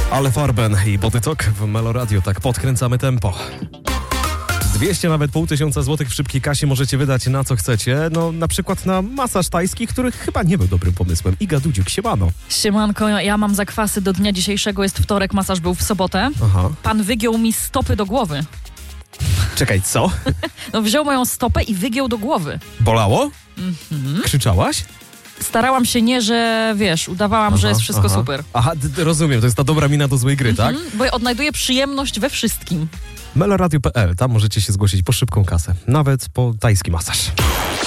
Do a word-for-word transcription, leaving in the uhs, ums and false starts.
Ale Farben i Body Talk w Melo Radio, tak podkręcamy tempo. dwieście, nawet pół tysiąca złotych w szybkiej kasie możecie wydać na co chcecie. No na przykład na masaż tajski, który chyba nie był dobrym pomysłem. Iga Dudziuk, siemano. Siemanko, ja mam zakwasy do dnia dzisiejszego, jest wtorek, masaż był w sobotę. Aha. Pan wygiął mi stopy do głowy. Czekaj, co? No wziął moją stopę i wygiął do głowy. Bolało? Mhm. Krzyczałaś? Starałam się nie, że wiesz, udawałam, Aha, że jest wszystko aha. super. Aha, d- d- rozumiem, to jest ta dobra mina do złej gry, tak? Mhm, bo ja odnajduję przyjemność we wszystkim. meloradio kropka p l, tam możecie się zgłosić po szybką kasę. Nawet po tajski masaż.